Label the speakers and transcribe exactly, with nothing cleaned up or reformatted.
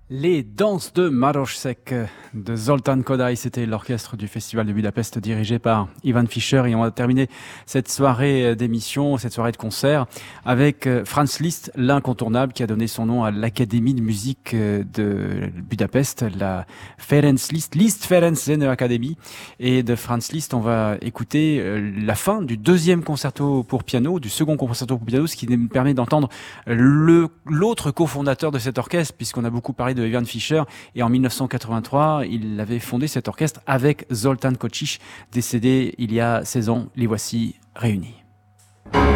Speaker 1: Les danses de Marošek de Zoltán Kodály, c'était l'orchestre du Festival de Budapest dirigé par Ivan Fischer. Et on va terminer cette soirée d'émission, cette soirée de concert avec Franz Liszt, l'incontournable, qui a donné son nom à l'Académie de musique de Budapest, la Ferenc Liszt, Liszt Ferenc Zeneakadémie. Et de Franz Liszt, on va écouter la fin du deuxième concerto pour piano, du second concerto pour piano, ce qui nous permet d'entendre le, l'autre cofondateur de cet orchestre, puisqu'on a beaucoup parlé de Ivan Fischer, et en dix-neuf cent quatre-vingt-trois, il avait fondé cet orchestre avec Zoltán Kočič, décédé il y a seize ans. Les voici réunis.